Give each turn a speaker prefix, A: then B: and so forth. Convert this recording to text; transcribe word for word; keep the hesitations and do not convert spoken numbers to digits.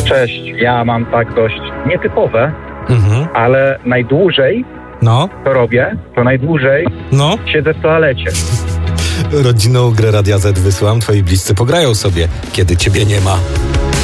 A: Cześć, ja mam tak dość nietypowe,
B: Mhm.
A: ale najdłużej
B: No,
A: to robię, to najdłużej
B: no.
A: siedzę w toalecie.
B: Rodzinną grę Radia Z wysyłam, twoi bliscy pograją sobie, kiedy ciebie nie ma.